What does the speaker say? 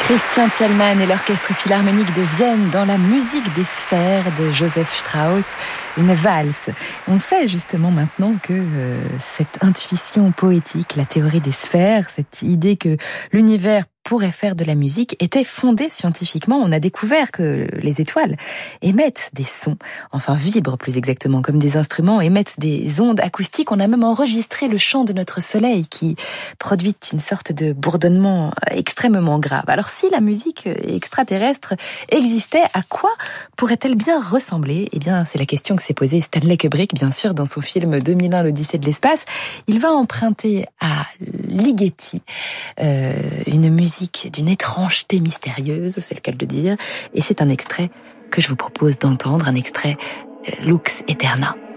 Christian Thielmann et l'Orchestre Philharmonique de Vienne dans la musique des sphères de Joseph Strauss, une valse. On sait justement maintenant que cette intuition poétique, la théorie des sphères, cette idée que l'univers pourrait faire de la musique était fondée scientifiquement. On a découvert que les étoiles émettent des sons, enfin vibrent plus exactement, comme des instruments, émettent des ondes acoustiques. On a même enregistré le chant de notre soleil qui produit une sorte de bourdonnement extrêmement grave. Alors si la musique extraterrestre existait, à quoi pourrait-elle bien ressembler ? Eh bien, c'est la question que s'est posée Stanley Kubrick, bien sûr, dans son film 2001, l'Odyssée de l'espace. Il va emprunter à Ligeti une musique d'une étrangeté mystérieuse, c'est le cas de le dire, et c'est un extrait que je vous propose d'entendre, un extrait Lux Aeterna.